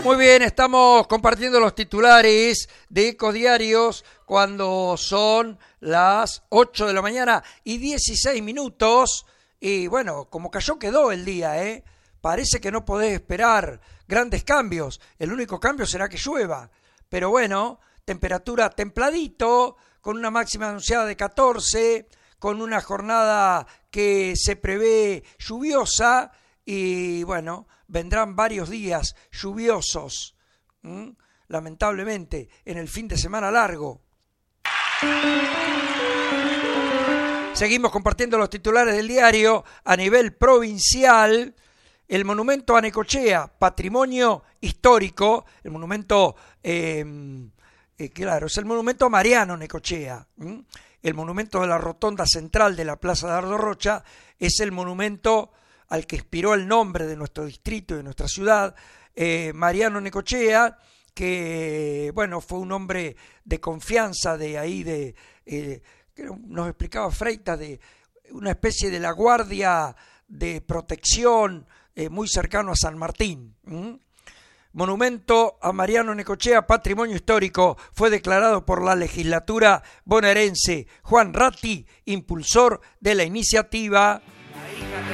Muy bien, estamos compartiendo los titulares de Ecodiarios cuando son las 8 de la mañana y 16 minutos. Y bueno, como cayó quedó el día, Parece que no podés esperar grandes cambios. El único cambio será que llueva. Pero bueno, temperatura templadito, con una máxima anunciada de 14, con una jornada que se prevé lluviosa y bueno, vendrán varios días lluviosos, lamentablemente, en el fin de semana largo. Seguimos compartiendo los titulares del diario a nivel provincial. El monumento a Necochea, patrimonio histórico, el monumento, claro, es el monumento a Mariano Necochea. El monumento de la rotonda central de la Plaza Dardo Rocha es el monumento al que inspiró el nombre de nuestro distrito y de nuestra ciudad, Mariano Necochea, que, bueno, fue un hombre de confianza de ahí, que nos explicaba Freitas, de una especie de la guardia de protección, muy cercano a San Martín. Monumento a Mariano Necochea, patrimonio histórico, fue declarado por la legislatura bonaerense. Juan Ratti, impulsor de la iniciativa.